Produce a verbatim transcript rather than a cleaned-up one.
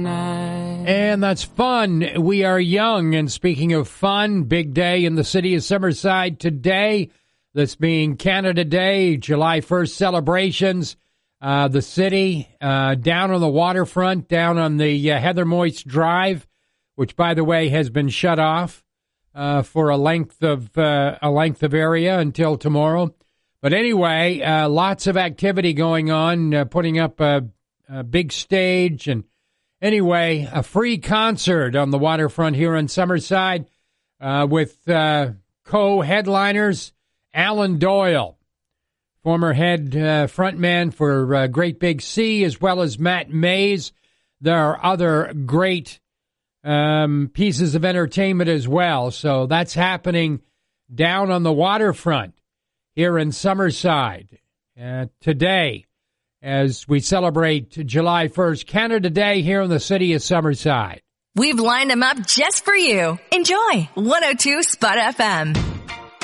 And that's fun. We are young. And speaking of fun, big day in the city of Summerside today. This being Canada Day, July first celebrations. Uh, the city uh, down on the waterfront, down on the uh, Heather Moist Drive, which, by the way, has been shut off uh, for a length of uh, a length of area until tomorrow. But anyway, uh, lots of activity going on, uh, putting up a, a big stage. And anyway, a free concert on the waterfront here in Summerside uh, with uh, co-headliners Alan Doyle, former head uh, frontman for uh, Great Big Sea, as well as Matt Mays. There are other great um, pieces of entertainment as well. So that's happening down on the waterfront here in Summerside uh, today as we celebrate July first, Canada Day here in the city of Summerside. We've lined them up just for you. Enjoy one oh two Spot F M.